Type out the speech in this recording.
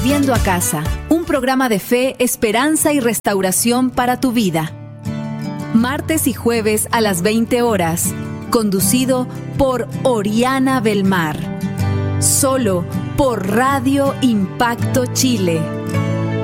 Volviendo a casa, un programa de fe, esperanza y restauración para tu vida. Martes y jueves a las 20 horas, conducido por Oriana Belmar. Solo por Radio Impacto Chile.